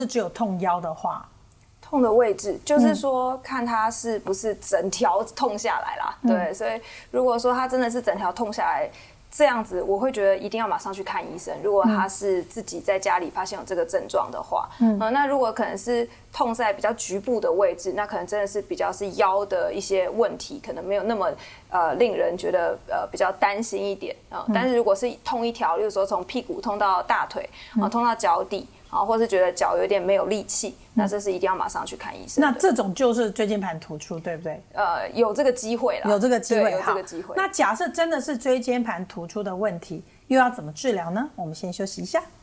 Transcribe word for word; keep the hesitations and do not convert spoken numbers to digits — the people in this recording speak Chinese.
只有痛腰的话， 痛的位置就是说看它是不是整条痛下来啦。嗯、对，所以如果说它真的是整条痛下来。这样子我会觉得一定要马上去看医生。如果他是自己在家里发现有这个症状的话，嗯、呃，那如果可能是痛在比较局部的位置，那可能真的是比较是腰的一些问题，可能没有那么呃令人觉得呃比较担心一点啊、呃嗯。但是如果是痛一条，例如说从屁股痛到大腿，啊、呃，痛到脚底。啊，或是觉得脚有点没有力气，那这是一定要马上去看医生。 那这种就是椎间盘突出，对不对？ 呃，有这个机会啦， 有这个机会， 有这个机会。 那假设真的是椎间盘突出的问题，又要怎么治疗呢？我们先休息一下。